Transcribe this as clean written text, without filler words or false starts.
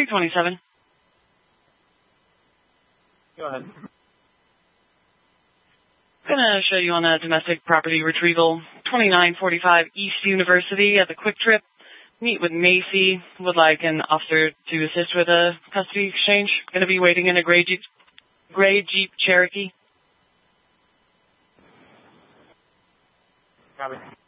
327. Go ahead. Gonna show you on a domestic property retrieval, 2945 East University at the Quick Trip. Meet with Macy. Would like an officer to assist with a custody exchange. Gonna be waiting in a gray Jeep Cherokee. Copy.